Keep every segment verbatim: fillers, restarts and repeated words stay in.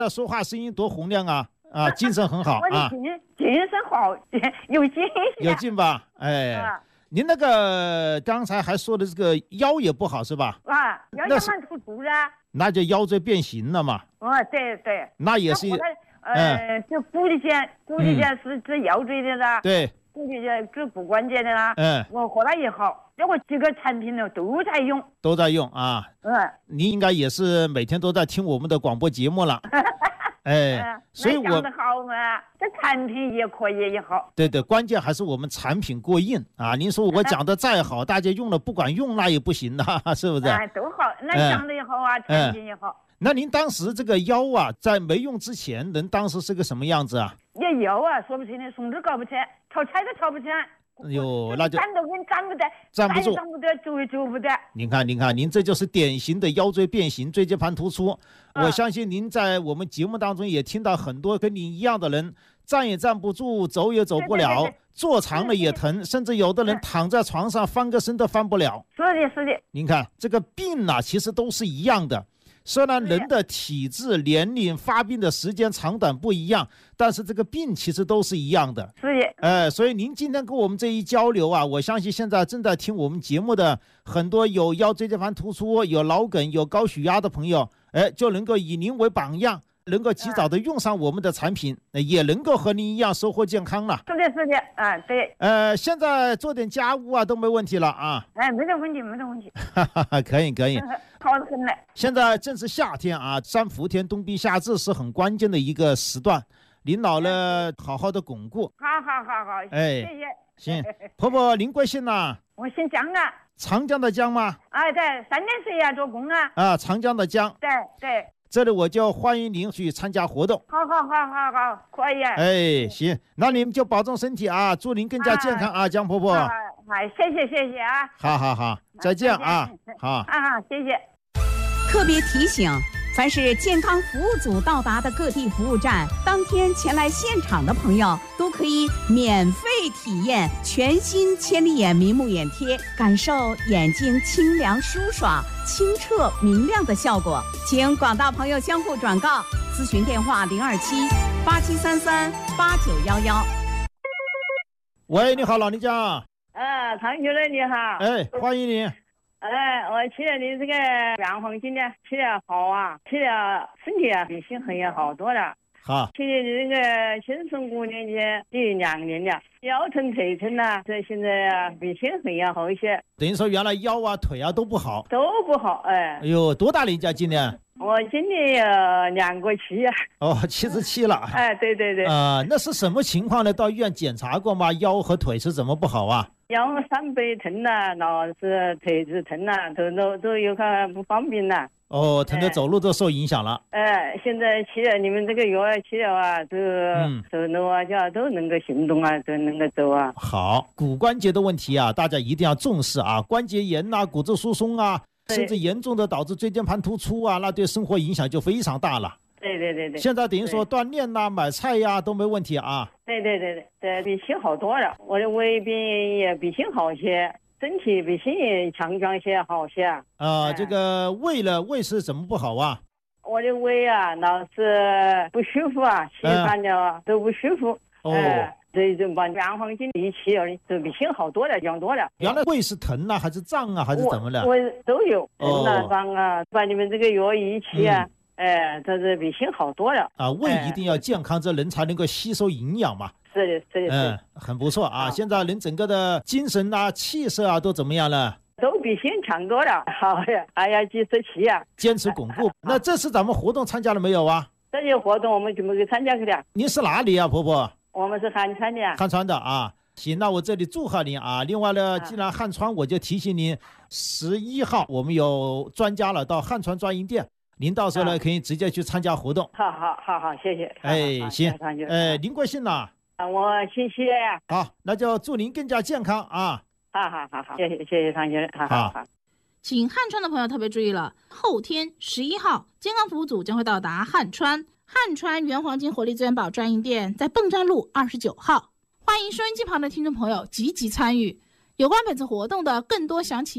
那说话声音多洪亮啊啊，精神很好啊， 精精神好，有劲有劲吧？哎。啊您那个刚才还说的这个腰也不好是吧？ 啊，腰也蛮突出的， 那就腰椎变形了嘛。 哦，对对， 那也是。 呃，嗯、就骨力腱，骨力腱是指腰椎的啦。 对。 骨力腱指骨关节的啦。 嗯。 我喝了也好，这个几个产品呢都在用。 都在用啊。 嗯。 您应该也是每天都在听我们的广播节目了。哎， 嗯、 所以我讲得好嘛，这产品也可以也好。 对对，关键还是我们产品过硬啊！您说我讲的再好，大家用了不管用那也不行的，是不是？ 哎，都好，那讲的也好啊，嗯、产品也好、嗯。 那您当时这个腰啊，在没用之前，人当时是个什么样子啊？ 也腰啊，说不清的，松子搞不起来，炒菜都炒不起来。 哎呦，那就站都跟站不得， 站不住， 站不得，走也走不得。 您看，您看，您这就是典型的腰椎变形、椎间盘突出。嗯、我相信您在我们节目当中也听到很多跟您一样的人，站也站不住，走也走不了，对对对对，坐长了也疼，甚至有的人躺在床上翻个身都翻不了。 是的，是的。 您看这个病啊，其实都是一样的。虽然人的体质、年龄、发病的时间长短不一样，但是这个病其实都是一样的。 是的。 呃，所以您今天跟我们这一交流啊，我相信现在正在听我们节目的很多有腰椎间盘突出、有脑梗、有高血压的朋友，哎，就能够以您为榜样，能够及早的用上我们的产品，嗯、也能够和您一样收获健康了。 是的，是的，啊，对。 呃，现在做点家务啊都没问题了啊。 哎，没得问题，没得问题。 哈哈哈，可以可以。 好得很嘞。 现在正是夏天啊，三伏天，冬病夏治是很关键的一个时段。您老了，好好的巩固。 好好好好， 哎， 谢谢。 行，婆婆您贵姓呐？ 我姓江啊。 长江的江吗？ 哎，对，三点水呀，做工啊。 啊，长江的江。 对对。 这里我就欢迎您去参加活动。 好好好好好，可以。 哎，行，那你们就保重身体啊，祝您更加健康啊，江婆婆。 哎，谢谢谢谢啊。 好好好，再见啊。好。 啊好，谢谢。 特别提醒，凡是健康服务组到达的各地服务站，当天前来现场的朋友都可以免费体验全新千里眼明目眼贴，感受眼睛清凉舒爽、清澈明亮的效果。请广大朋友相互转告，咨询电话零二七八七三三八九幺幺。 喂，你好，老人家。 啊，唐主任你好。 哎，欢迎你。 哎，我吃了你这个软黄金的，吃了好啊，吃了身体啊比心很也好多了。 好， 吃了这个新生五年的这两年了，腰疼腿疼呐，这现在啊比心很也好一些。 等于说原来腰啊腿啊都不好， 都不好哎。 哎呦，多大了人家今年？ 我今年有两个七啊。 哦，七十七了。 哎，对对对。 啊、呃，那是什么情况呢？到医院检查过吗？腰和腿是怎么不好啊？ 腰三背疼呐、啊，老是腿子疼呐、啊，都都都有点不方便呐、啊。 哦，疼的走路都受影响了。 哎，现在吃了你们这个药吃了啊，都走路啊，叫都能够行动啊，都能够走啊。 好，骨关节的问题啊，大家一定要重视啊，关节炎呐、啊、骨质疏松啊，甚至严重的导致椎间盘突出啊，那对生活影响就非常大了。 对对对对。 现在等于说锻炼呐、买菜呀、都没问题啊。 对对对对对，比心好多了。我的胃病也比心好些，身体比心也强壮些，好些。啊、 呃，这个胃了，胃是怎么不好啊？ 我的胃啊，老是不舒服啊，吃饭了、啊嗯、都不舒服。 哦。 呃所以就把软黄金一吃了，都比心好多了，养多了。 原来胃是疼啊，还是胀啊，还是怎么的？ 我, 我都有，疼啊、胀啊，把你们这个药一吃啊。嗯哎，这是比心好多了啊！胃一定要健康，这人才能够吸收营养嘛。 是的，是的， 嗯，很不错啊！现在人整个的精神啊、气色啊都怎么样了？ 都比心强多了。好呀，还要继续吃呀， 坚持巩固。那这次咱们活动参加了没有啊？ 这些活动我们全部给参加去了。 您是哪里啊，婆婆？ 我们是汉川的。 汉川的啊。行，那我这里祝贺您啊！另外呢，既然汉川，我就提醒您，十一号我们有专家了，到汉川专营店。您到时候呢，可以直接去参加活动。 好好好好，谢谢。 哎，行。哎，您贵姓呐？ 我姓谢呀。 好，那就祝您更加健康啊！ 好好好好，谢谢谢谢唐先生，好好好。 请汉川的朋友特别注意了，后天十一号，健康服务组将会到达汉川，汉川原黄金活力资源宝专营店在蹦山路二十九号。欢迎收音机旁的听众朋友积极参与。有关本次活动的更多详情，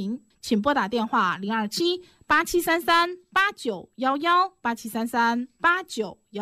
请拨打电话零二七八七三三八九一一八七三三八九一一。